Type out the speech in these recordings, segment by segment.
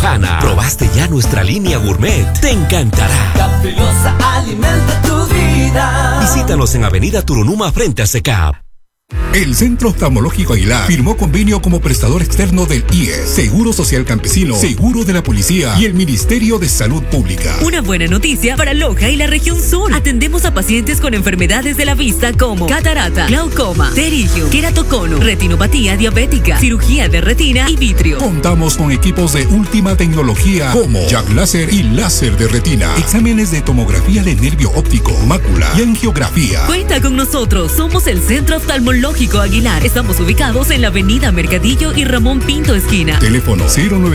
Lojana. ¿Probaste ya nuestra línea gourmet? Te encantará. Caprilosa alimenta tu vida. Visítanos en Avenida Turunuma frente a SECAP. El Centro Oftalmológico Aguilar firmó convenio como prestador externo del IES, Seguro Social Campesino, Seguro de la Policía y el Ministerio de Salud Pública. Una buena noticia para Loja y la región sur. Atendemos a pacientes con enfermedades de la vista como catarata, glaucoma, pterigio, queratocono, retinopatía diabética, cirugía de retina y vitrio. Contamos con equipos de última tecnología como Jack Láser y láser de retina, exámenes de tomografía de nervio óptico, mácula y angiografía. Cuenta con nosotros. Somos el Centro Oftalmológico Aguilar. Estamos ubicados en la avenida Mercadillo y Ramón Pinto esquina. Teléfono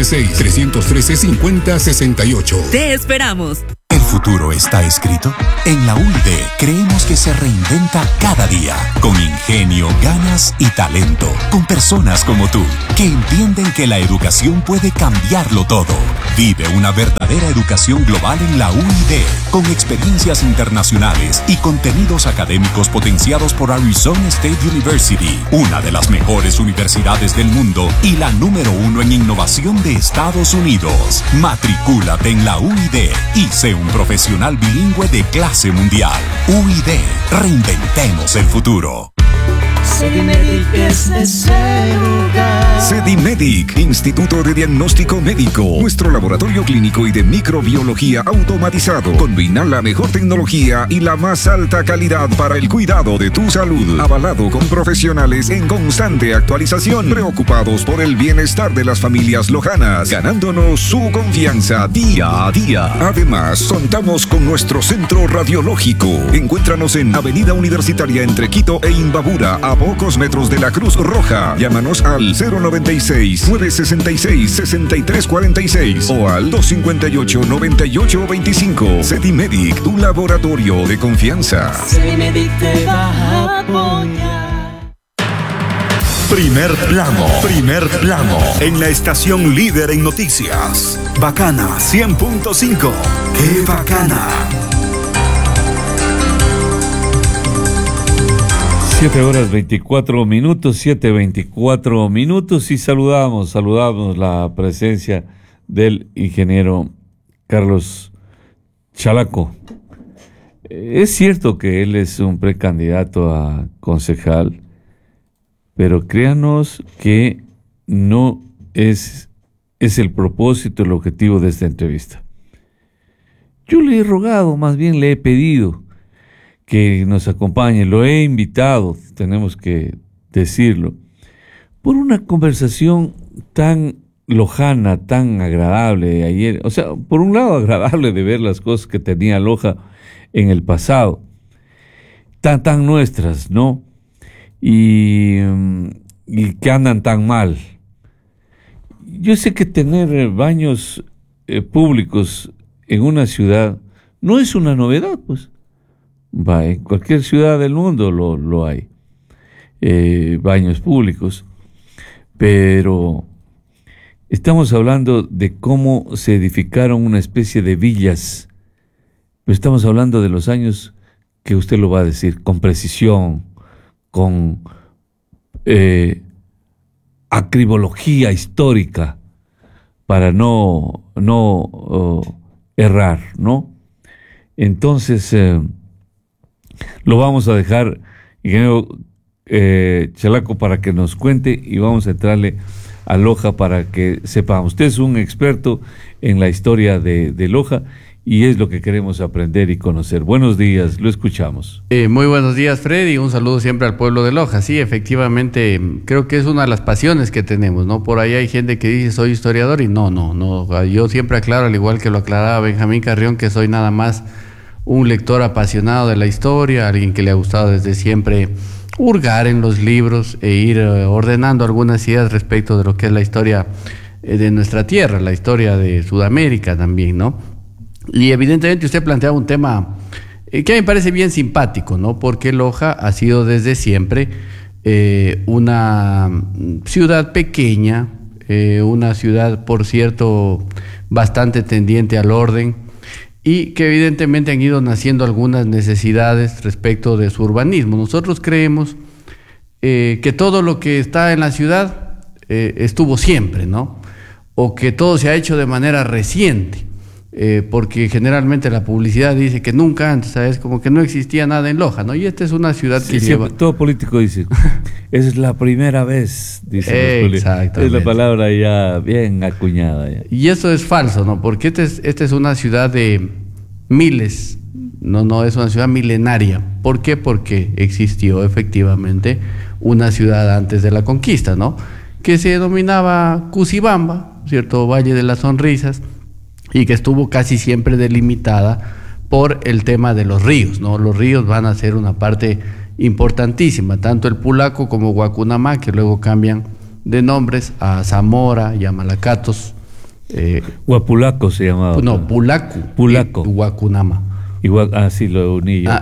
096-313-5068. Te esperamos. ¿El futuro está escrito? En la UID creemos que se reinventa cada día, con ingenio, ganas y talento, con personas como tú, que entienden que la educación puede cambiarlo todo. Vive una verdadera educación global en la UID, con experiencias internacionales y contenidos académicos potenciados por Arizona State University, una de las mejores universidades del mundo y la número 1 en innovación de Estados Unidos. Matricúlate en la UID y sé un profesional bilingüe de clase mundial. UID, reinventemos el futuro. Sedimedic es ese lugar. Sedimedic, Instituto de Diagnóstico Médico. Nuestro laboratorio clínico y de microbiología automatizado. Combina la mejor tecnología y la más alta calidad para el cuidado de tu salud. Avalado con profesionales en constante actualización. Preocupados por el bienestar de las familias lojanas. Ganándonos su confianza día a día. Además, contamos con nuestro centro radiológico. Encuéntranos en Avenida Universitaria entre Quito e Imbabura, a pocos metros de la Cruz Roja. Llámanos al 096-966-6346 o al 258-9825. Sedimedic, tu laboratorio de confianza. Sedimedic te va a apoyar. Primer plano, en la estación líder en noticias. Bacana 100.5. ¡Qué bacana! 7:24 minutos y saludamos la presencia del ingeniero Carlos Chalaco. Es cierto que él es un precandidato a concejal, pero créanos que no es el propósito, el objetivo de esta entrevista. Yo le he rogado, más bien le he pedido que nos acompañe, lo he invitado, tenemos que decirlo, por una conversación tan lojana, tan agradable ayer. O sea, por un lado agradable de ver las cosas que tenía Loja en el pasado, tan nuestras, ¿no? Y que andan tan mal. Yo sé que tener baños públicos en una ciudad no es una novedad, pues. En cualquier ciudad del mundo lo hay, baños públicos, pero estamos hablando de cómo se edificaron una especie de villas, pero estamos hablando de los años que usted lo va a decir con precisión, con acribología histórica, para no errar, ¿no? Entonces, lo vamos a dejar, ingeniero Chalaco, para que nos cuente, y vamos a entrarle a Loja para que sepamos. Usted es un experto en la historia de Loja y es lo que queremos aprender y conocer. Buenos días, lo escuchamos. Muy buenos días, Freddy, un saludo siempre al pueblo de Loja. Sí, efectivamente, creo que es una de las pasiones que tenemos, ¿no? Por ahí hay gente que dice soy historiador y no, yo siempre aclaro, al igual que lo aclaraba Benjamín Carrión, que soy nada más un lector apasionado de la historia, alguien que le ha gustado desde siempre hurgar en los libros e ir ordenando algunas ideas respecto de lo que es la historia de nuestra tierra, la historia de Sudamérica también, ¿no? Y evidentemente usted planteaba un tema que a mí me parece bien simpático, ¿no? Porque Loja ha sido desde siempre una ciudad pequeña, una ciudad, por cierto, bastante tendiente al orden, y que evidentemente han ido naciendo algunas necesidades respecto de su urbanismo. Nosotros creemos que todo lo que está en la ciudad estuvo siempre, ¿no? o que todo se ha hecho de manera reciente, porque generalmente la publicidad dice que nunca antes, ¿sabes? Como que no existía nada en Loja, ¿no? Y esta es una ciudad que lleva... Todo político dice, es la primera vez, dice. Exactamente. Es la palabra ya bien acuñada. Ya. Y eso es falso, ¿no? Porque esta es una ciudad de miles, no es una ciudad milenaria. ¿Por qué? Porque existió efectivamente una ciudad antes de la conquista, ¿no? Que se denominaba Cusibamba, ¿cierto? Valle de las Sonrisas, y que estuvo casi siempre delimitada por el tema de los ríos, ¿no? Los ríos van a ser una parte importantísima, tanto el Pulaco como Guacunamá, que luego cambian de nombres a Zamora y a Malacatos. Guapulaco se llamaba. No, Pulaco. Y Guacunamá. Sí, lo uní yo.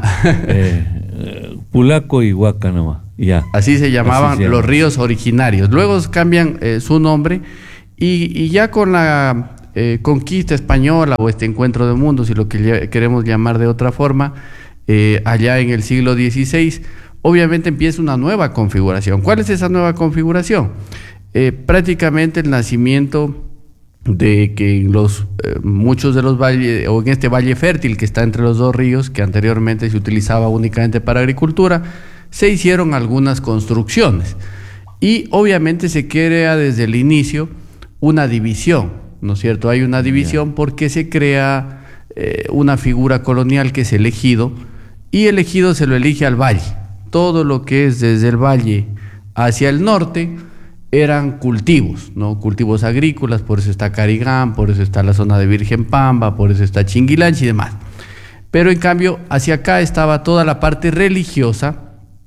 Pulaco y Guacanamá. Ya. Así se llamaban los ríos originarios. Luego cambian su nombre y ya con la conquista española o este encuentro de mundos, si lo que queremos llamar de otra forma, allá en el siglo XVI, obviamente empieza una nueva configuración. ¿Cuál es esa nueva configuración? Prácticamente el nacimiento de que en muchos de los valles, o en este valle fértil que está entre los dos ríos, que anteriormente se utilizaba únicamente para agricultura, se hicieron algunas construcciones. Y obviamente se crea desde el inicio una división, ¿no es cierto? Hay una división porque se crea una figura colonial que es el ejido, y el ejido se lo elige al valle. Todo lo que es desde el valle hacia el norte eran cultivos, ¿no? Cultivos agrícolas, por eso está Carigán, por eso está la zona de Virgen Pamba, por eso está Chinguilanchi y demás. Pero en cambio, hacia acá estaba toda la parte religiosa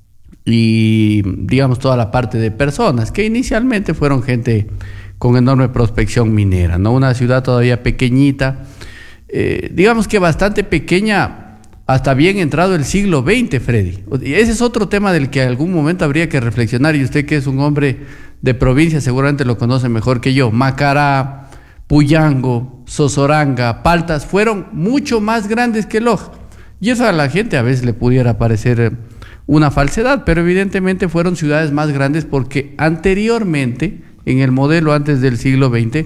y, digamos, toda la parte de personas, que inicialmente fueron gente con enorme prospección minera, ¿no? Una ciudad todavía pequeñita, digamos que bastante pequeña, hasta bien entrado el siglo XX, Freddy. Ese es otro tema del que algún momento habría que reflexionar, y usted, que es un hombre de provincia, seguramente lo conoce mejor que yo. Macará, Puyango, Sosoranga, Paltas fueron mucho más grandes que Loja, y eso a la gente a veces le pudiera parecer una falsedad, pero evidentemente fueron ciudades más grandes porque anteriormente, en el modelo antes del siglo XX,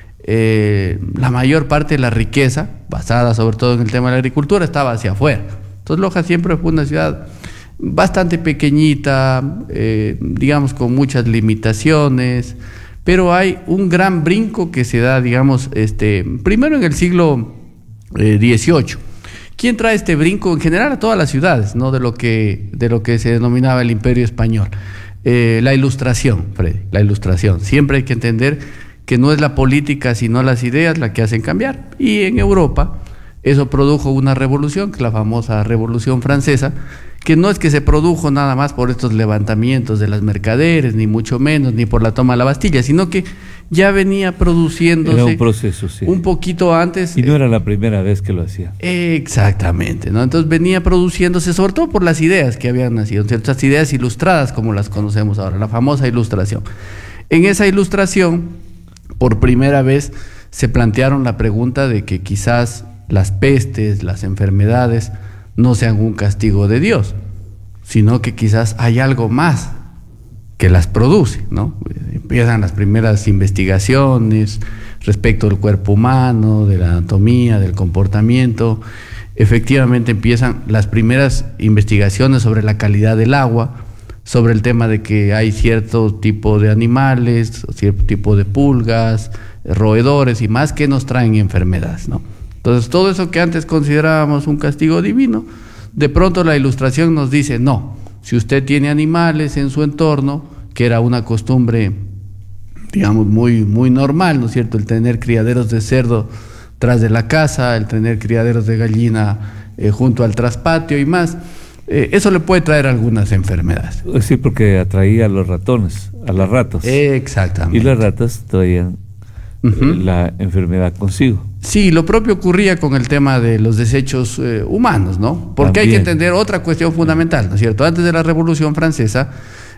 la mayor parte de la riqueza, basada sobre todo en el tema de la agricultura, estaba hacia afuera. Entonces Loja siempre fue una ciudad bastante pequeñita, digamos con muchas limitaciones, pero hay un gran brinco que se da, digamos, primero en el siglo XVIII. ¿Quién trae este brinco? En general a todas las ciudades, ¿no? de lo que se denominaba el Imperio Español. La Ilustración, Freddy, la Ilustración. Siempre hay que entender que no es la política, sino las ideas las que hacen cambiar. Y en Europa eso produjo una revolución, que es la famosa Revolución Francesa, que no es que se produjo nada más por estos levantamientos de las mercaderes, ni mucho menos, ni por la toma de la Bastilla, sino que ya venía produciéndose. Era un proceso, sí. Un poquito antes. Y no era la primera vez que lo hacía. Exactamente, ¿no? Entonces venía produciéndose, sobre todo por las ideas que habían nacido, ciertas ideas ilustradas como las conocemos ahora, la famosa Ilustración. En esa Ilustración, por primera vez, se plantearon la pregunta de que quizás las pestes, las enfermedades, no sean un castigo de Dios, sino que quizás hay algo más que las produce, ¿no? Empiezan las primeras investigaciones respecto del cuerpo humano, de la anatomía, del comportamiento. Efectivamente empiezan las primeras investigaciones sobre la calidad del agua, sobre el tema de que hay cierto tipo de animales, cierto tipo de pulgas, roedores y más que nos traen enfermedades, ¿no? Entonces todo eso que antes considerábamos un castigo divino, de pronto la Ilustración nos dice, no, si usted tiene animales en su entorno, que era una costumbre, digamos, muy, muy normal, ¿no es cierto?, el tener criaderos de cerdo tras de la casa, el tener criaderos de gallina junto al traspatio y más, eso le puede traer algunas enfermedades. Sí, porque atraía a los ratones, a las ratas. Exactamente. Y las ratas traían la enfermedad consigo. Sí, lo propio ocurría con el tema de los desechos humanos, ¿no? Porque también hay que entender otra cuestión fundamental, ¿no es cierto? Antes de la Revolución Francesa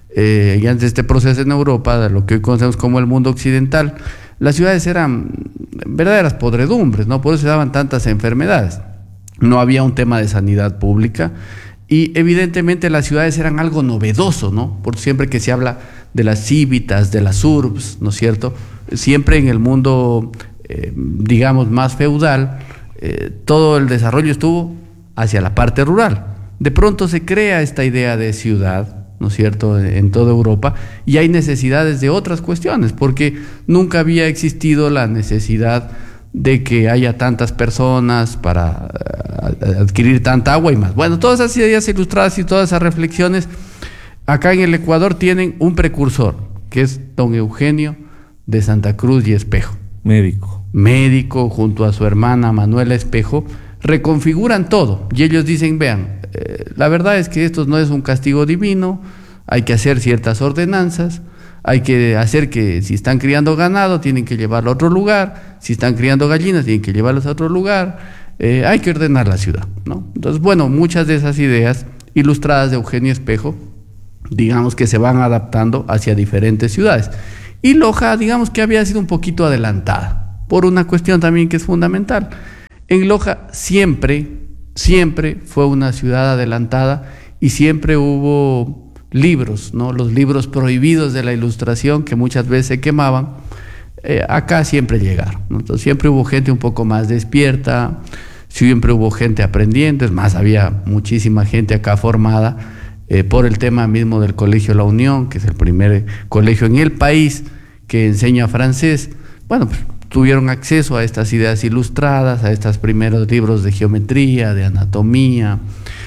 y antes de este proceso en Europa, de lo que hoy conocemos como el mundo occidental, las ciudades eran verdaderas podredumbres, ¿no? Por eso se daban tantas enfermedades. No había un tema de sanidad pública y evidentemente las ciudades eran algo novedoso, ¿no? Por siempre que se habla de las cívitas, de las urbs, ¿no es cierto?, siempre en el mundo, digamos, más feudal, todo el desarrollo estuvo hacia la parte rural. De pronto se crea esta idea de ciudad, ¿no es cierto?, en toda Europa, y hay necesidades de otras cuestiones, porque nunca había existido la necesidad de que haya tantas personas para adquirir tanta agua y más. Bueno, todas esas ideas ilustradas y todas esas reflexiones acá en el Ecuador tienen un precursor, que es don Eugenio de Santa Cruz y Espejo. Médico, junto a su hermana Manuela Espejo, reconfiguran todo. Y ellos dicen, vean, la verdad es que esto no es un castigo divino, hay que hacer ciertas ordenanzas, hay que hacer que si están criando ganado, tienen que llevarlo a otro lugar, si están criando gallinas, tienen que llevarlos a otro lugar, hay que ordenar la ciudad, ¿no? Entonces, bueno, muchas de esas ideas ilustradas de Eugenio Espejo, digamos que se van adaptando hacia diferentes ciudades. Y Loja, digamos que había sido un poquito adelantada, por una cuestión también que es fundamental. En Loja siempre fue una ciudad adelantada y siempre hubo libros, ¿no? Los libros prohibidos de la Ilustración que muchas veces se quemaban, acá siempre llegaron, ¿no? Entonces siempre hubo gente un poco más despierta, siempre hubo gente aprendiendo, es más, había muchísima gente acá formada por el tema mismo del Colegio La Unión, que es el primer colegio en el país que enseña francés. Bueno, pues tuvieron acceso a estas ideas ilustradas, a estos primeros libros de geometría, de anatomía,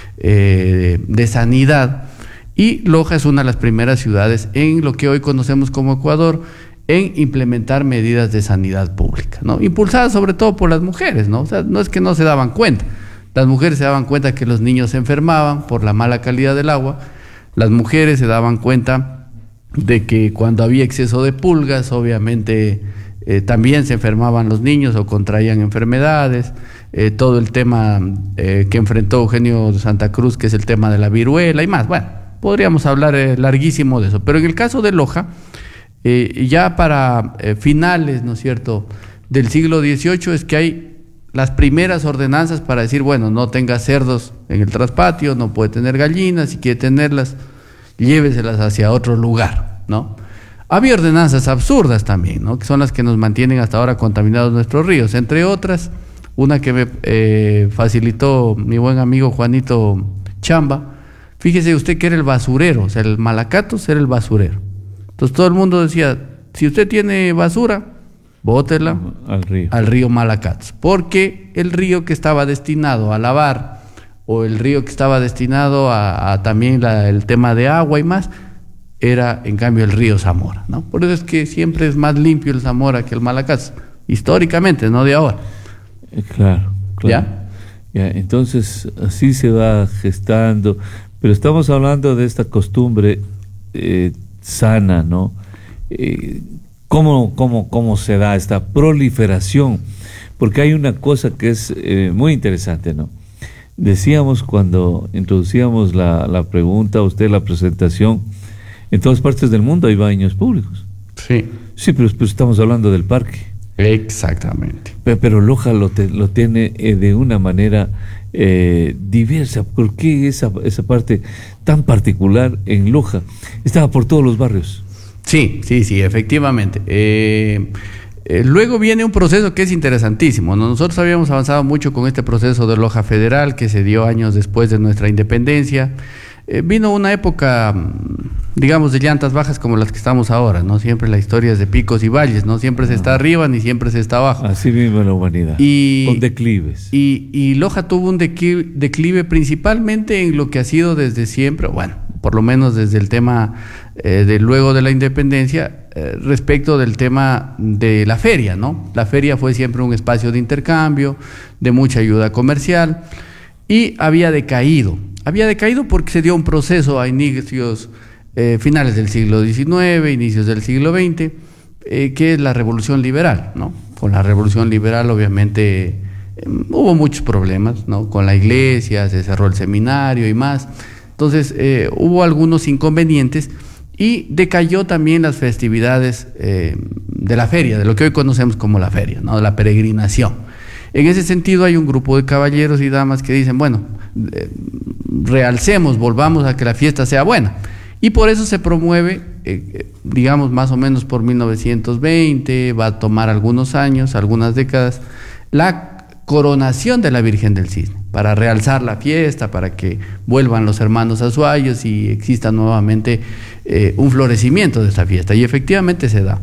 de sanidad, y Loja es una de las primeras ciudades en lo que hoy conocemos como Ecuador en implementar medidas de sanidad pública, ¿no? Impulsadas sobre todo por las mujeres, ¿no? O sea, no es que no se daban cuenta, las mujeres se daban cuenta que los niños se enfermaban por la mala calidad del agua, las mujeres se daban cuenta de que cuando había exceso de pulgas, obviamente también se enfermaban los niños o contraían enfermedades, todo el tema que enfrentó Eugenio de Santa Cruz, que es el tema de la viruela y más. Bueno, podríamos hablar larguísimo de eso, pero en el caso de Loja, ya para finales, ¿no es cierto?, del siglo XVIII es que hay las primeras ordenanzas para decir, bueno, no tenga cerdos en el traspatio, no puede tener gallinas, si quiere tenerlas, lléveselas hacia otro lugar, ¿no? Había ordenanzas absurdas también, ¿no?, que son las que nos mantienen hasta ahora contaminados nuestros ríos, entre otras, una que me facilitó mi buen amigo Juanito Chamba. Fíjese usted que era el basurero, o sea, el Malacatos era el basurero. Entonces todo el mundo decía, si usted tiene basura, bótela al río Malacatos, porque el río que estaba destinado a lavar, o el río que estaba destinado a también el tema de agua y más, era en cambio el río Zamora, ¿no? Por eso es que siempre es más limpio el Zamora que el Malacatos, históricamente, no de ahora. Claro. ¿Ya? Entonces así se va gestando, pero estamos hablando de esta costumbre sana, ¿no? ¿Cómo se da esta proliferación? Porque hay una cosa que es muy interesante, ¿no? Decíamos cuando introducíamos la pregunta, usted la presentación, en todas partes del mundo hay baños públicos. Sí, pero estamos hablando del parque. Exactamente. Pero Loja lo tiene de una manera diversa. ¿Por qué esa parte tan particular en Loja? Estaba por todos los barrios. Sí, efectivamente. Luego viene un proceso que es interesantísimo, ¿no? Nosotros habíamos avanzado mucho con este proceso de Loja Federal que se dio años después de nuestra independencia. Vino una época, digamos, de llantas bajas como las que estamos ahora, ¿no? Siempre la historia es de picos y valles, ¿no? Siempre se está arriba ni siempre se está abajo. Así mismo en la humanidad, con declives. Y Loja tuvo un declive principalmente en lo que ha sido desde siempre, bueno, por lo menos desde el tema de luego de la independencia, respecto del tema de la feria, ¿no? La feria fue siempre un espacio de intercambio, de mucha ayuda comercial, y había decaído porque se dio un proceso a inicios, finales del siglo XIX, inicios del siglo XX, que es la Revolución Liberal, ¿no? Con la Revolución Liberal obviamente hubo muchos problemas, ¿no? Con la iglesia, se cerró el seminario y más. Entonces hubo algunos inconvenientes y decayó también las festividades de la feria, de lo que hoy conocemos como la feria, ¿no? De la peregrinación. En ese sentido hay un grupo de caballeros y damas que dicen, bueno, realcemos, volvamos a que la fiesta sea buena. Y por eso se promueve digamos más o menos por 1920, va a tomar algunos años, algunas décadas, la coronación de la Virgen del Cisne, para realzar la fiesta, para que vuelvan los hermanos azuayos y exista nuevamente un florecimiento de esta fiesta. Y efectivamente se da.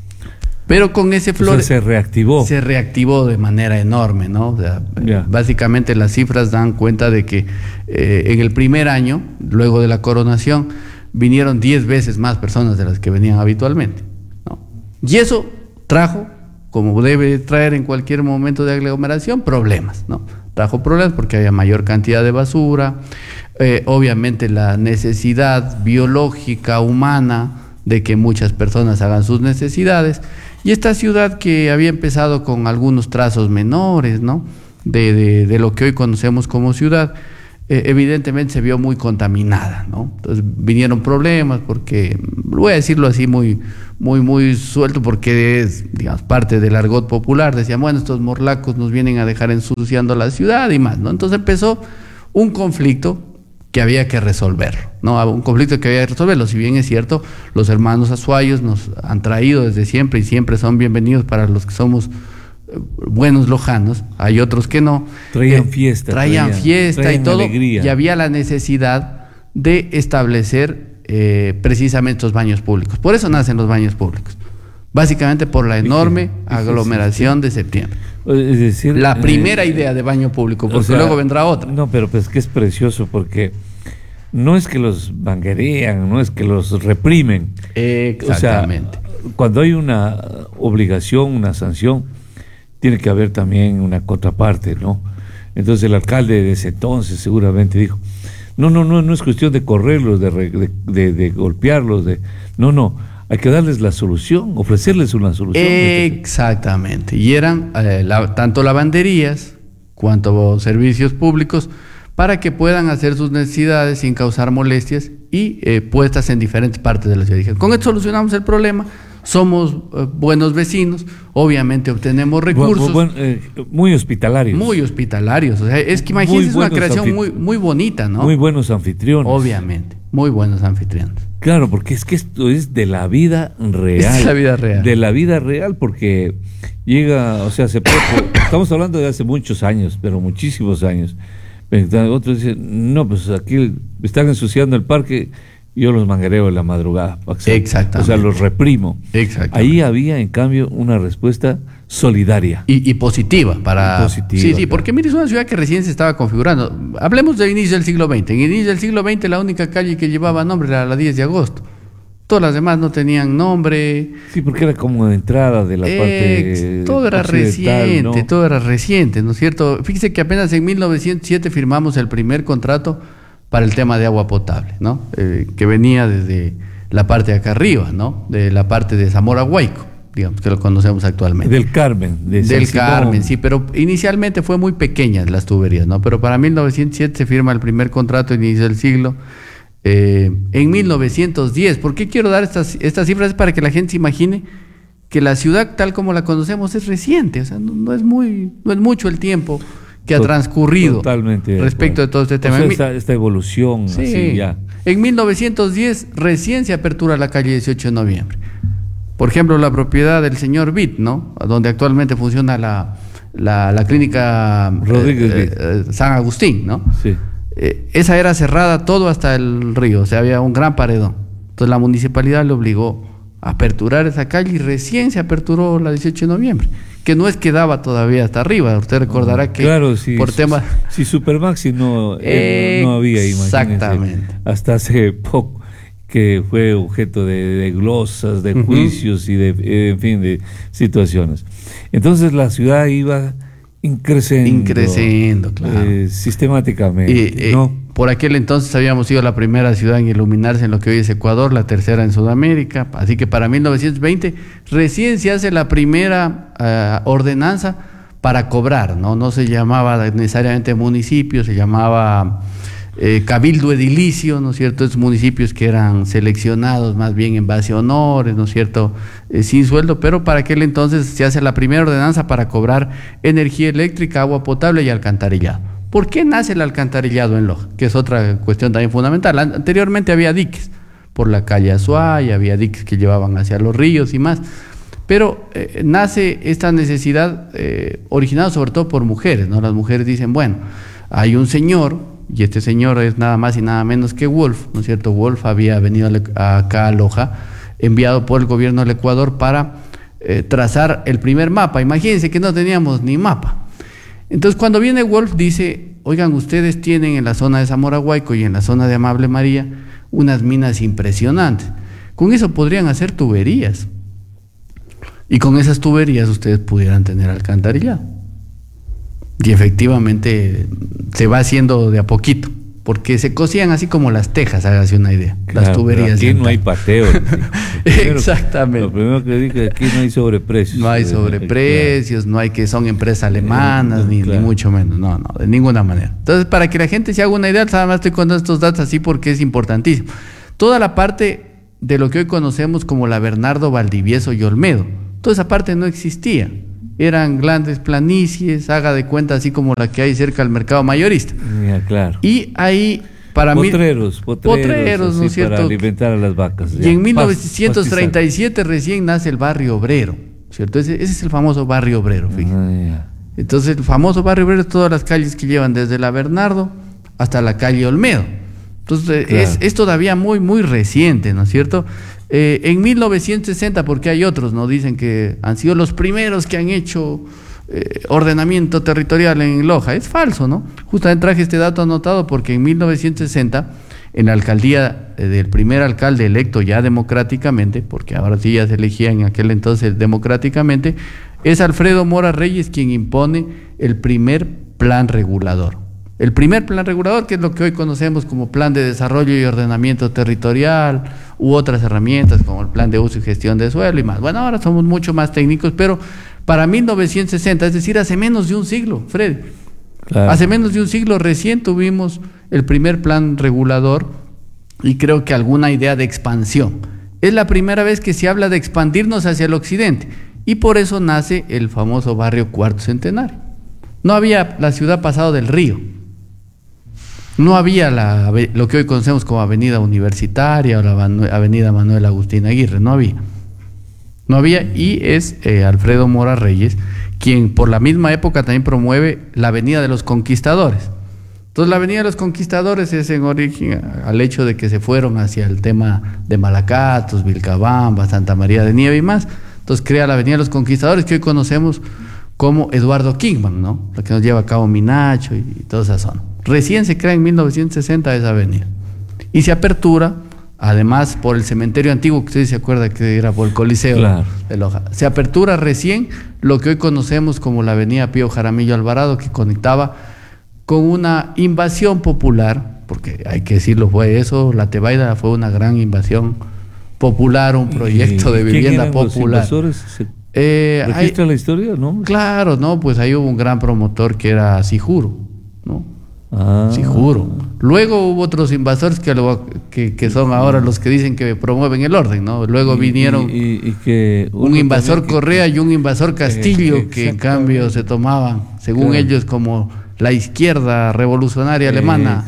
Pero con ese se reactivó. Se reactivó de manera enorme, ¿no? O sea, básicamente las cifras dan cuenta de que en el primer año, luego de la coronación, vinieron 10 veces más personas de las que venían habitualmente, ¿no? Y eso trajo, como debe traer en cualquier momento de aglomeración, problemas, ¿no? Trajo problemas porque había mayor cantidad de basura, obviamente la necesidad biológica, humana, de que muchas personas hagan sus necesidades. Y esta ciudad que había empezado con algunos trazos menores, ¿no? de lo que hoy conocemos como ciudad, evidentemente se vio muy contaminada, ¿no? Entonces vinieron problemas porque, voy a decirlo así muy suelto porque es, digamos, parte del argot popular. Decían, bueno, estos morlacos nos vienen a dejar ensuciando la ciudad y más, ¿no? Entonces empezó un conflicto que había que resolverlo, ¿no? Un conflicto que había que resolverlo. Si bien es cierto, los hermanos azuayos nos han traído desde siempre y siempre son bienvenidos para los que somos buenos lojanos. Hay otros que no. Traían fiesta y todo. Alegría. Y había la necesidad de establecer precisamente estos baños públicos. Por eso nacen los baños públicos. Básicamente por la enorme aglomeración de septiembre. Es decir, la primera idea de baño público, porque luego vendrá otra. No, pero pues que es precioso porque no es que los banguerean, no es que los reprimen. Exactamente. O sea, cuando hay una obligación, una sanción, tiene que haber también una contraparte, ¿no? Entonces el alcalde de ese entonces seguramente dijo, no es cuestión de correrlos, de golpearlos, no. Hay que darles la solución, ofrecerles una solución. Exactamente. Y eran tanto lavanderías cuanto servicios públicos para que puedan hacer sus necesidades sin causar molestias y puestas en diferentes partes de la ciudad. Dije, con esto solucionamos el problema, somos buenos vecinos, obviamente obtenemos recursos. Muy hospitalarios. Muy hospitalarios. O sea, es que imagínense, es una creación muy bonita, ¿no? Muy buenos anfitriones. Obviamente, muy buenos anfitriones. Claro, porque es que esto es de la vida real. Es la vida real. De la vida real, porque llega, o sea, estamos hablando de hace muchos años, pero muchísimos años. Otros dicen, no, pues aquí están ensuciando el parque, yo los manguereo en la madrugada. Exactamente. O sea, los reprimo. Exactamente. Ahí había, en cambio, una respuesta solidaria. Y positiva. Sí, porque mire, es una ciudad que recién se estaba configurando. Hablemos del inicio del siglo XX. En el inicio del siglo XX la única calle que llevaba nombre era la 10 de agosto. Todas las demás no tenían nombre. Sí, porque era como de entrada de la parte todo era reciente, ¿no? Todo era reciente, ¿no es cierto? Fíjese que apenas en 1907 firmamos el primer contrato para el tema de agua potable, ¿no? Que venía desde la parte de acá arriba, ¿no? De la parte de Zamora Huayco, digamos, que lo conocemos actualmente. Del Carmen. Del Carmen, sí, pero inicialmente fue muy pequeñas las tuberías, ¿no? Pero para 1907 se firma el primer contrato a inicio del siglo. En 1910, ¿por qué quiero dar estas cifras? Para que la gente se imagine que la ciudad tal como la conocemos es reciente, o sea, no es mucho el tiempo que ha transcurrido respecto de todo este tema. O sea, esta evolución, sí, así ya. En 1910 recién se apertura la calle 18 de noviembre. Por ejemplo, la propiedad del señor Vitt, ¿no? Donde actualmente funciona la clínica San Agustín, ¿no? Sí. Esa era cerrada todo hasta el río, o sea, había un gran paredón. Entonces la municipalidad le obligó a aperturar esa calle y recién se aperturó la 18 de noviembre, que no es que daba todavía hasta arriba. Usted recordará que claro, sí, por temas... Si Supermaxi no había, imagínense. Exactamente. Hasta hace poco, que fue objeto de glosas, de juicios y en fin, de situaciones. Entonces la ciudad iba increciendo, claro. Sistemáticamente, ¿no? Por aquel entonces habíamos sido la primera ciudad en iluminarse en lo que hoy es Ecuador, la tercera en Sudamérica, así que para 1920 recién se hace la primera ordenanza para cobrar, no se llamaba necesariamente municipio, se llamaba cabildo edilicio, ¿no es cierto? Esos municipios que eran seleccionados más bien en base a honores, ¿no es cierto? Sin sueldo, pero para aquel entonces se hace la primera ordenanza para cobrar energía eléctrica, agua potable y alcantarillado. ¿Por qué nace el alcantarillado en Loja? Que es otra cuestión también fundamental. Anteriormente había diques, por la calle Azuay, había diques que llevaban hacia los ríos y más. Pero nace esta necesidad originada sobre todo por mujeres, ¿no? Las mujeres dicen, bueno, hay un señor, y este señor es nada más y nada menos que Wolf, ¿no es cierto? Wolf había venido acá a Loja, enviado por el gobierno del Ecuador para trazar el primer mapa. Imagínense que no teníamos ni mapa. Entonces cuando viene Wolf dice, oigan, ustedes tienen en la zona de Zamora Huayco y en la zona de Amable María unas minas impresionantes. Con eso podrían hacer tuberías. Y con esas tuberías ustedes pudieran tener alcantarillado. Y efectivamente se va haciendo de a poquito, porque se cosían así como las tejas, hágase una idea, claro, las tuberías. Aquí no hay pateo. Exactamente. Lo primero que digo es que aquí no hay sobreprecios. No hay sobreprecios, no hay que son empresas alemanas, ni mucho menos. No, de ninguna manera. Entonces, para que la gente se haga una idea, nada más estoy contando estos datos así porque es importantísimo. Toda la parte de lo que hoy conocemos como la Bernardo Valdivieso y Olmedo, toda esa parte no existía. Eran grandes planicies, haga de cuenta, así como la que hay cerca del mercado mayorista. Ya, claro. Y ahí, para potreros, ¿no es cierto? Para alimentar a las vacas. Y en 1937 recién nace el barrio obrero, ¿cierto? Ese es el famoso barrio obrero, fíjense. Entonces, el famoso barrio obrero es todas las calles que llevan desde la Bernardo hasta la calle Olmedo. Entonces, claro, es todavía muy, muy reciente, ¿no es cierto? En 1960, porque hay otros, ¿no? Dicen que han sido los primeros que han hecho ordenamiento territorial en Loja. Es falso, ¿no? Justamente traje este dato anotado porque en 1960, en la alcaldía del primer alcalde electo ya democráticamente, porque ahora sí ya se elegía en aquel entonces democráticamente, es Alfredo Mora Reyes quien impone el primer plan regulador. El primer plan regulador, que es lo que hoy conocemos como Plan de Desarrollo y Ordenamiento Territorial, u otras herramientas como el Plan de Uso y Gestión de Suelo y más. Bueno, ahora somos mucho más técnicos, pero para 1960, es decir, hace menos de un siglo, Freddy, claro, hace menos de un siglo recién tuvimos el primer plan regulador y creo que alguna idea de expansión. Es la primera vez que se habla de expandirnos hacia el occidente y por eso nace el famoso barrio Cuarto Centenario. No había la ciudad pasado del río. No había lo que hoy conocemos como Avenida Universitaria o la Avenida Manuel Agustín Aguirre, no había, y es Alfredo Mora Reyes quien por la misma época también promueve la Avenida de los Conquistadores. Entonces la Avenida de los Conquistadores es en origen al hecho de que se fueron hacia el tema de Malacatos, Vilcabamba, Santa María de Nieve y más. Entonces crea la Avenida de los Conquistadores que hoy conocemos como Eduardo Kingman, ¿no? La que nos lleva a Cabo Minacho y toda esa zona. Recién se crea en 1960 esa avenida. Y se apertura, además por el cementerio antiguo, que usted se acuerda que era por el Coliseo, claro, de Loja. Se apertura recién lo que hoy conocemos como la avenida Pío Jaramillo Alvarado, que conectaba con una invasión popular, porque hay que decirlo, fue eso, la Tebaida fue una gran invasión popular, un proyecto de vivienda popular. ¿Registra la historia, no? Claro, no, pues ahí hubo un gran promotor que era Sijuro, ¿no? Sijuro. Luego hubo otros invasores que son ahora los que dicen que promueven el orden, ¿no? Luego vinieron que un invasor Correa y un invasor Castillo, que en cambio se tomaban, según claro, ellos, como la izquierda revolucionaria alemana.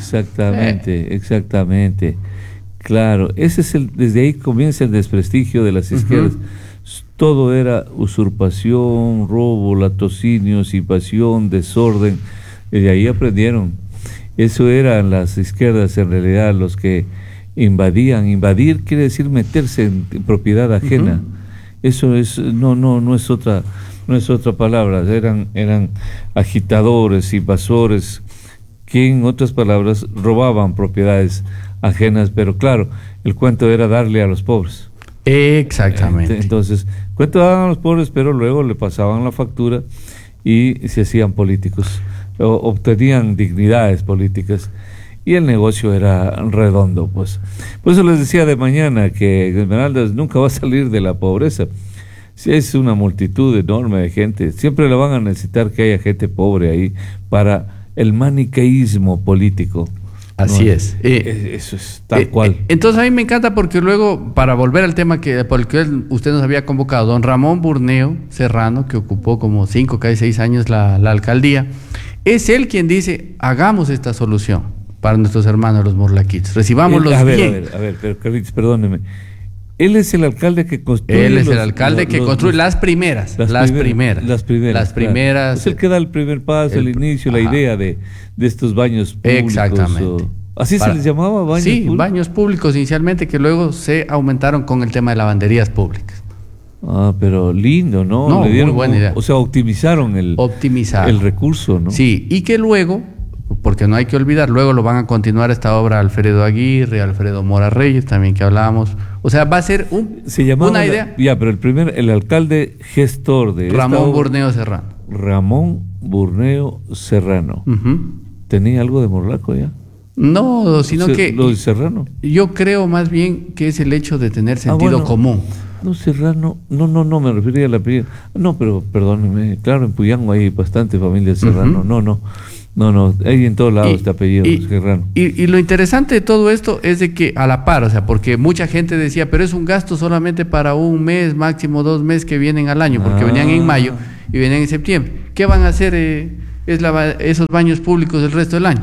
Exactamente. Claro, desde ahí comienza el desprestigio de las izquierdas. Todo era usurpación, robo, latrocinios, invasión, desorden. Y de ahí aprendieron. Eso eran las izquierdas en realidad los que invadían. Invadir quiere decir meterse en propiedad ajena. Eso es no es otra palabra. Eran agitadores, invasores, que en otras palabras robaban propiedades ajenas, pero claro, el cuento era darle a los pobres. Exactamente. Entonces, cuento daban a los pobres, pero luego le pasaban la factura y se hacían políticos, obtenían dignidades políticas y el negocio era redondo, pues. Por eso les decía de mañana que Esmeraldas nunca va a salir de la pobreza. Si es una multitud enorme de gente, siempre la van a necesitar que haya gente pobre ahí para el maniqueísmo político. Así es. Eso es tal cual. Entonces a mí me encanta porque luego, para volver al tema por el que usted nos había convocado, don Ramón Burneo Serrano, que ocupó como 5, casi 6 años la alcaldía, es él quien dice, hagamos esta solución para nuestros hermanos los morlaquitos. Recibámoslos bien. A ver, pero Carlitos, perdóneme. Él es el alcalde que construye. Él es el alcalde que construye las primeras. Las primeras. Claro. Es el que da el primer paso, el inicio, la idea de estos baños públicos. Exactamente. ¿Así se les llamaba? ¿Baños públicos? Baños públicos inicialmente, que luego se aumentaron con el tema de lavanderías públicas. Ah, pero lindo, ¿no? No, le dieron muy buena idea. O sea, optimizaron el recurso, ¿no? Sí, y que luego, porque no hay que olvidar, luego lo van a continuar esta obra Alfredo Aguirre, Alfredo Mora Reyes, también que hablábamos. O sea, va a ser una idea. Ya, pero el alcalde gestor de Ramón Burneo Serrano. Ramón Burneo Serrano. ¿Tenía algo de morlaco ya? No, sino que lo de Serrano. Yo creo más bien que es el hecho de tener sentido común. No, Serrano, no, me refería a la apellido. No, pero perdóneme, claro, en Puyango hay bastante familia de Serrano. No, hay en todos lados este apellido Serrano. Y lo interesante de todo esto es de que a la par, o sea, porque mucha gente decía, pero es un gasto solamente para un mes, máximo 2 meses que vienen al año, porque venían en mayo y venían en septiembre. ¿Qué van a hacer esos baños públicos el resto del año?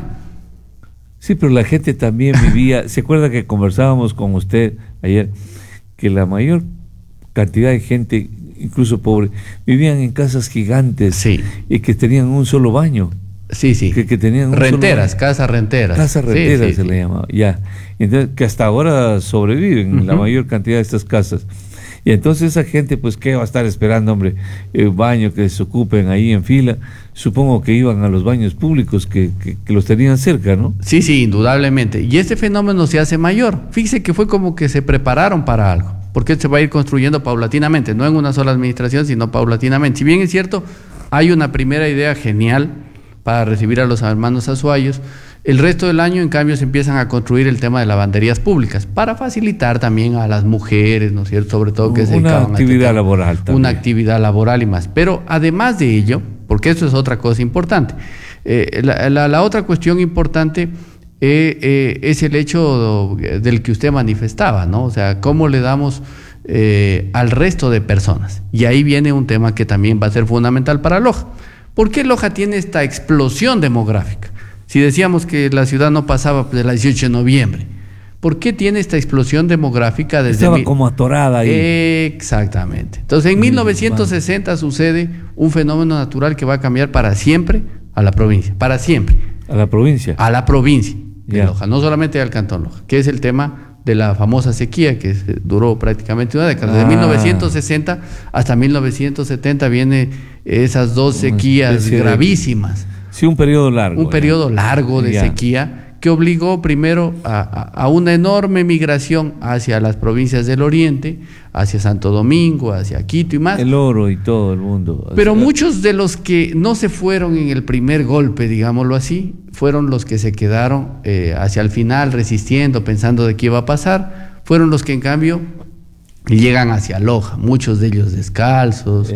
Sí, pero la gente también vivía, ¿se acuerda que conversábamos con usted ayer? Que la mayor cantidad de gente, incluso pobre, vivían en casas gigantes y que tenían un solo baño. Sí. Que tenían renteras, casas renteras. Casas renteras se le llamaba, ya. Entonces, que hasta ahora sobreviven la mayor cantidad de estas casas. Y entonces esa gente, pues, ¿qué va a estar esperando, hombre? Baño que se ocupen ahí en fila. Supongo que iban a los baños públicos que los tenían cerca, ¿no? Sí, indudablemente. Y este fenómeno se hace mayor. Fíjese que fue como que se prepararon para algo, porque se va a ir construyendo paulatinamente, no en una sola administración, sino paulatinamente. Si bien es cierto, hay una primera idea genial para recibir a los hermanos azuayos, el resto del año, en cambio, se empiezan a construir el tema de lavanderías públicas para facilitar también a las mujeres, ¿no es cierto? Sobre todo que se dedicaban una actividad laboral también. Una actividad laboral y más. Pero además de ello, porque esto es otra cosa importante, la otra cuestión importante es el hecho del que usted manifestaba, ¿no? O sea, cómo le damos al resto de personas. Y ahí viene un tema que también va a ser fundamental para Loja. ¿Por qué Loja tiene esta explosión demográfica? Si decíamos que la ciudad no pasaba de la 18 de noviembre, ¿por qué tiene esta explosión demográfica desde... Estaba como atorada ahí. Exactamente. Entonces, en 1960 sucede un fenómeno natural que va a cambiar para siempre a la provincia. Para siempre. ¿A la provincia? A la provincia de Loja, no solamente al Cantón Loja, que es el tema de la famosa sequía que duró prácticamente una década. Desde 1960 hasta 1970 viene esas 2 sequías gravísimas. Sí, un periodo largo. Un periodo largo de sequía que obligó primero a una enorme migración hacia las provincias del oriente, hacia Santo Domingo, hacia Quito y más. El Oro y todo el mundo. Pero muchos de los que no se fueron en el primer golpe, digámoslo así, fueron los que se quedaron hacia el final resistiendo, pensando de qué iba a pasar, fueron los que en cambio llegan hacia Loja, muchos de ellos descalzos,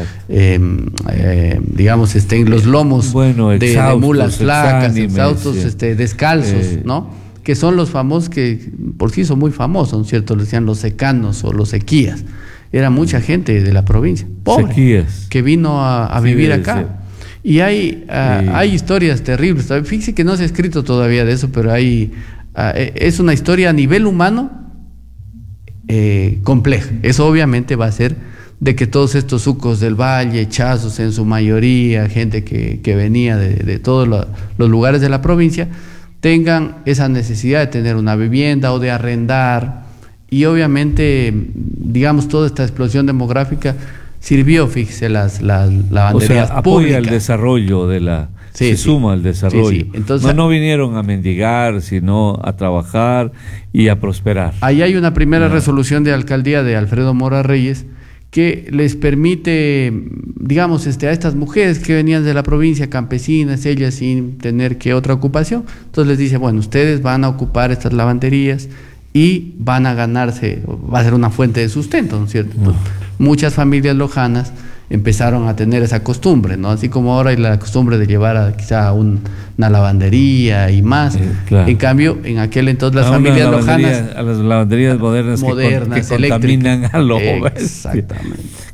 digamos, en los lomos de mulas flacas, exhaustos, descalzos, ¿no? Que son los famosos, que por sí son muy famosos, ¿no es cierto? Le decían los secanos o los sequías. Era mucha gente de la provincia, pobre, que vino a vivir acá. Y hay historias terribles. Fíjese que no se ha escrito todavía de eso, pero es una historia a nivel humano compleja. Eso obviamente va a ser de que todos estos sucos del valle, chazos en su mayoría, gente que venía de todos los lugares de la provincia, tengan esa necesidad de tener una vivienda o de arrendar. Y obviamente, digamos, toda esta explosión demográfica sirvió, fíjese, las lavanderías apoya públicas. El desarrollo de la... se suma al desarrollo. Entonces, no vinieron a mendigar, sino a trabajar y a prosperar. Ahí hay una primera resolución de alcaldía de Alfredo Mora Reyes que les permite, digamos, a estas mujeres que venían de la provincia, campesinas, ellas sin tener que otra ocupación, entonces les dice, bueno, ustedes van a ocupar estas lavanderías y van a ganarse, va a ser una fuente de sustento, ¿no es cierto? Entonces, muchas familias lojanas empezaron a tener esa costumbre, ¿no? Así como ahora hay la costumbre de llevar quizá una lavandería y más. Claro. En cambio, en aquel entonces las familias lojanas... A las lavanderías modernas que contaminan a lo... Exactamente.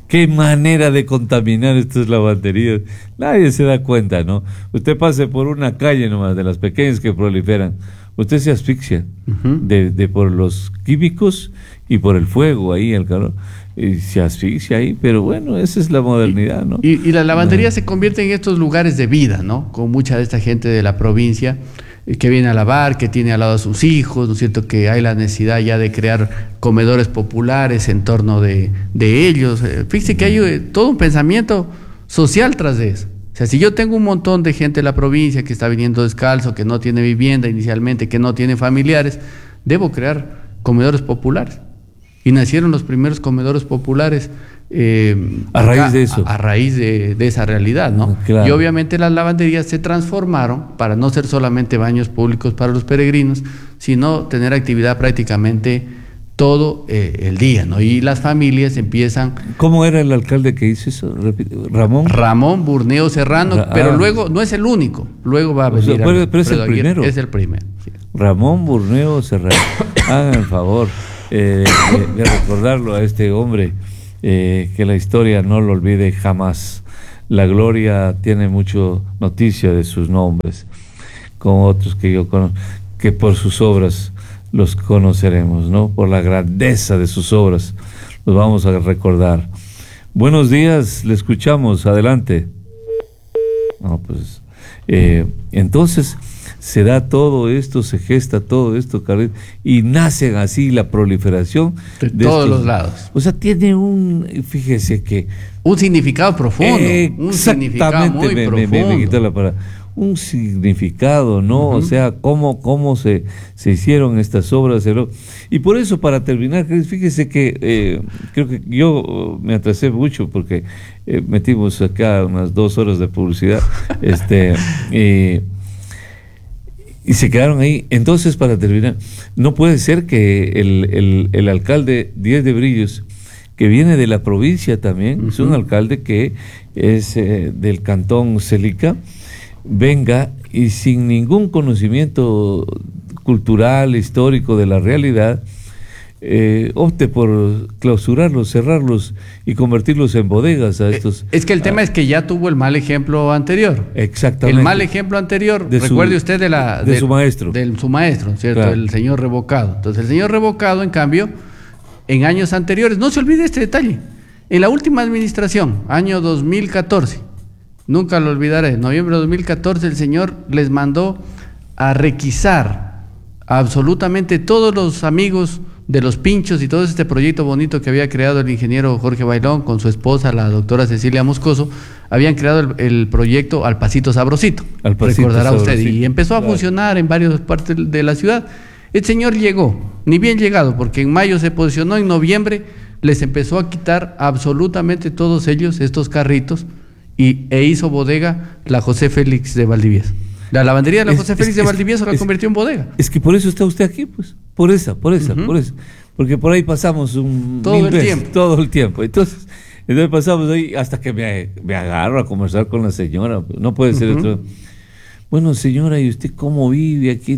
Qué manera de contaminar estas lavanderías. Nadie se da cuenta, ¿no? Usted pase por una calle nomás de las pequeñas que proliferan. Usted se asfixia de por los químicos y por el fuego ahí, el calor. Y se asfixia ahí, pero bueno, esa es la modernidad, ¿no? Y las lavanderías se convierten en estos lugares de vida, ¿no? Con mucha de esta gente de la provincia que viene a lavar, que tiene al lado a sus hijos, ¿no es cierto? Que hay la necesidad ya de crear comedores populares en torno de ellos. Fíjese que hay todo un pensamiento social tras de eso. O sea, si yo tengo un montón de gente en la provincia que está viniendo descalzo, que no tiene vivienda inicialmente, que no tiene familiares, debo crear comedores populares. Y nacieron los primeros comedores populares a raíz de eso. A raíz de esa realidad, ¿no? Claro. Y obviamente las lavanderías se transformaron para no ser solamente baños públicos para los peregrinos, sino tener actividad prácticamente todo el día, ¿no? Y las familias empiezan... ¿Cómo era el alcalde que hizo eso? ¿Ramón? Ramón Burneo Serrano, pero luego no es el único, luego va a venir... Pero es el primero. Es el primero, sí. Ramón Burneo Serrano. Hagan el favor de recordarlo a este hombre, que la historia no lo olvide jamás. La gloria tiene mucho noticia de sus nombres, como otros que yo conozco, que por sus obras los conoceremos, ¿no? Por la grandeza de sus obras los vamos a recordar. Buenos días, le escuchamos, adelante. No, pues, entonces se da todo esto, se gesta todo esto, Carlitos, y nacen así la proliferación de todos los lados. O sea, tiene fíjese que... un significado profundo, un significado muy profundo. Me quitó la palabra. Un significado, ¿no? O sea, cómo se hicieron estas obras. Y por eso, para terminar, fíjese que creo que yo me atrasé mucho porque metimos acá unas 2 horas de publicidad y se quedaron ahí. Entonces, para terminar, no puede ser que el alcalde Díez de Brillos, que viene de la provincia también, es un alcalde que es del cantón Celica, venga y sin ningún conocimiento cultural, histórico de la realidad, opte por clausurarlos, cerrarlos y convertirlos en bodegas a estos. Es que el tema es que ya tuvo el mal ejemplo anterior. Exactamente. El mal ejemplo anterior, recuerde usted de su maestro. De su maestro, ¿cierto? Claro. El señor Revocado. Entonces, el señor Revocado, en cambio, en años anteriores, no se olvide este detalle, en la última administración, año 2014, nunca lo olvidaré, noviembre de 2014, el señor les mandó a requisar absolutamente todos los amigos de los pinchos y todo este proyecto bonito que había creado el ingeniero Jorge Bailón con su esposa, la doctora Cecilia Moscoso. Habían creado el proyecto Al Pasito Sabrosito, recordará usted, y empezó a funcionar en varias partes de la ciudad. El señor llegó, ni bien llegado, porque en mayo se posicionó, en noviembre les empezó a quitar absolutamente todos ellos estos carritos e hizo bodega la José Félix de Valdivieso. La lavandería de la José Félix de Valdivieso la convirtió en bodega. Es que por eso está usted aquí, pues. Por esa. Porque por ahí pasamos todo el tiempo. Entonces pasamos ahí hasta que me agarro a conversar con la señora. No puede ser otro. Bueno, señora, ¿y usted cómo vive aquí?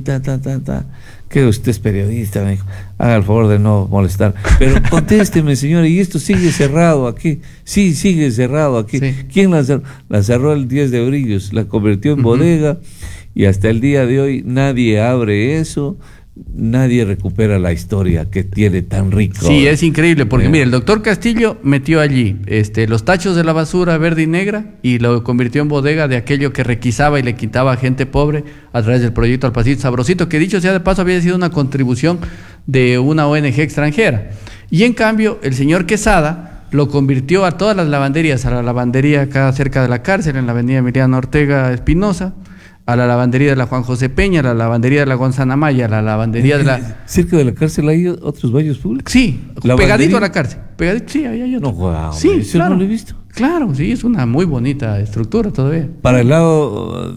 Que usted es periodista, me dijo. Haga el favor de no molestar. Pero contésteme, señora, ¿y esto sigue cerrado aquí? Sí, sigue cerrado aquí. Sí. ¿Quién la cerró? La cerró el 10 de Brillos, la convirtió en bodega y hasta el día de hoy nadie abre eso. Nadie recupera la historia que tiene tan rico. Sí, es increíble, porque mire, el doctor Castillo metió allí los tachos de la basura verde y negra y lo convirtió en bodega de aquello que requisaba y le quitaba a gente pobre a través del proyecto Al Pasito Sabrosito, que dicho sea de paso había sido una contribución de una ONG extranjera. Y en cambio, el señor Quesada lo convirtió a todas las lavanderías, a la lavandería acá cerca de la cárcel, en la avenida Emiliano Ortega Espinosa, a la lavandería de la Juan José Peña, a la lavandería de la Gonzana Maya, a la lavandería de la... ¿Cerca de la cárcel hay otros baños públicos? Sí, pegadito a la cárcel. Pegadito, sí, ahí hay otro. No, wow, sí, eso claro, no lo he visto. Claro, sí, es una muy bonita estructura todavía. Para el lado...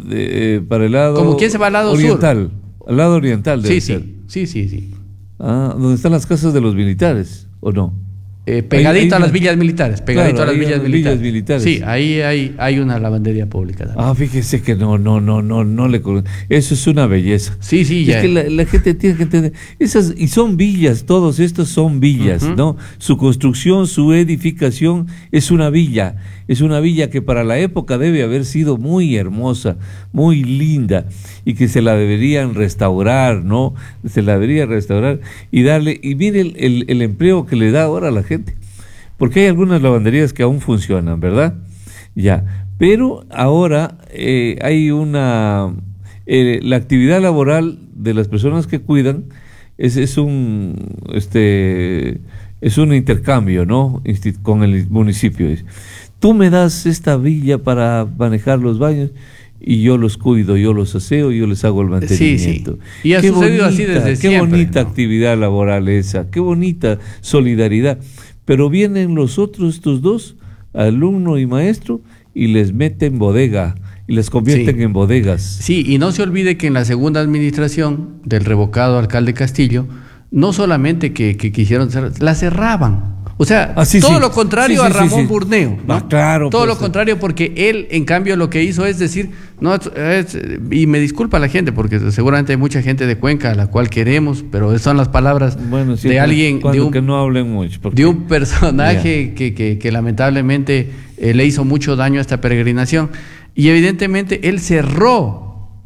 ¿Como quién se va al lado oriental, sur? Al lado oriental debe ser. Sí. Ah, ¿donde están las casas de los militares, o no? pegadito a las villas militares. Pegadito a las villas militares. Sí, Sí, ahí hay una lavandería pública también. Fíjese que no le conozco. Eso es una belleza. Sí, Es ya. que la gente tiene que entender. Y son villas, todos estos son villas, ¿no? Su construcción, su edificación es una villa. Es una villa que para la época debe haber sido muy hermosa, muy linda, y que se la deberían restaurar, ¿no? Se la debería restaurar y darle, y mire el empleo que le da ahora a la gente. Porque hay algunas lavanderías que aún funcionan, ¿verdad? Ya. Pero ahora hay la actividad laboral de las personas que cuidan es un intercambio, ¿no? Con el municipio. Tú me das esta villa para manejar los baños y yo los cuido, yo los aseo, yo les hago el mantenimiento. Sí. Y ha sucedido así desde siempre. Qué bonita, ¿no?, ¿no? actividad laboral esa, qué bonita solidaridad. Pero vienen estos dos, alumno y maestro, y les meten bodega y les convierten en bodegas. Sí, y no se olvide que en la segunda administración del revocado alcalde Castillo, no solamente que quisieron cerrar, la cerraban. O sea, todo lo contrario a Ramón Burneo, ¿no? Claro. Todo lo contrario, porque él, en cambio, lo que hizo es decir, y me disculpa la gente, porque seguramente hay mucha gente de Cuenca a la cual queremos, pero son las palabras de alguien, que no hablen mucho, de un personaje que lamentablemente le hizo mucho daño a esta peregrinación. Y evidentemente él cerró